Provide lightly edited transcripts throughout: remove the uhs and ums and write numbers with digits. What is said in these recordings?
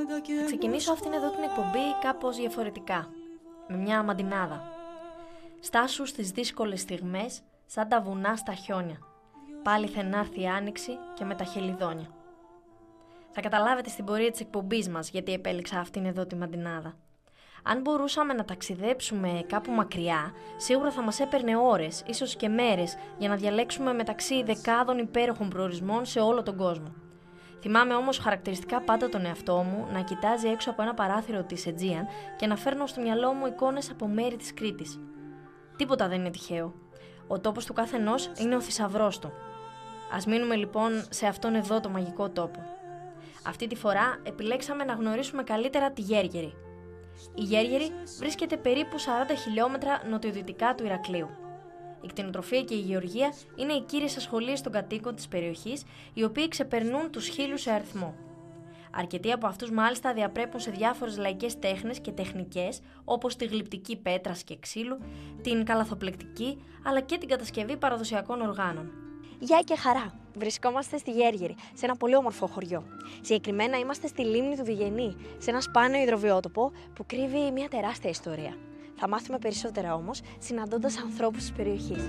Θα ξεκινήσω αυτήν εδώ την εκπομπή κάπως διαφορετικά, με μια μαντινάδα. Στάσου στις δύσκολες στιγμές, σαν τα βουνά στα χιόνια. Πάλι θα έρθει η άνοιξη και με τα χελιδόνια. Θα καταλάβετε στην πορεία της εκπομπής μας γιατί επέλεξα αυτήν εδώ τη μαντινάδα. Αν μπορούσαμε να ταξιδέψουμε κάπου μακριά, σίγουρα θα μας έπαιρνε ώρες, ίσως και μέρες, για να διαλέξουμε μεταξύ δεκάδων υπέροχων προορισμών σε όλο τον κόσμο. Θυμάμαι όμως χαρακτηριστικά πάντα τον εαυτό μου να κοιτάζει έξω από ένα παράθυρο της Aegean και να φέρνω στο μυαλό μου εικόνες από μέρη της Κρήτης. Τίποτα δεν είναι τυχαίο. Ο τόπος του καθενός είναι ο θησαυρός του. Ας μείνουμε λοιπόν σε αυτόν εδώ το μαγικό τόπο. Αυτή τη φορά επιλέξαμε να γνωρίσουμε καλύτερα τη Γέργερη. Η Γέργερη βρίσκεται περίπου 40 χιλιόμετρα νοτιοδυτικά του Ηρακλείου. Η κτηνοτροφία και η γεωργία είναι οι κύριες ασχολίες των κατοίκων της περιοχής, οι οποίοι ξεπερνούν τους 1000 σε αριθμό. Αρκετοί από αυτούς μάλιστα διαπρέπουν σε διάφορες λαϊκές τέχνες και τεχνικές, όπως τη γλυπτική πέτρας και ξύλου, την καλαθοπλεκτική, αλλά και την κατασκευή παραδοσιακών οργάνων. Γεια και χαρά! Βρισκόμαστε στη Γέργερη, σε ένα πολύ όμορφο χωριό. Συγκεκριμένα είμαστε στη λίμνη του Βιγενή, σε ένα σπάνιο υδροβιότοπο που κρύβει μια τεράστια ιστορία. Θα μάθουμε περισσότερα όμως, συναντώντας ανθρώπους της περιοχής.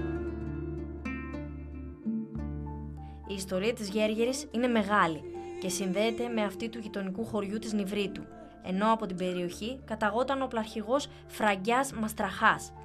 Η ιστορία της Γέργερης είναι μεγάλη και συνδέεται με αυτή του γειτονικού χωριού της Νιβρίτου, ενώ από την περιοχή καταγόταν ο πλαρχηγός Φραγκιάς Μαστραχάς,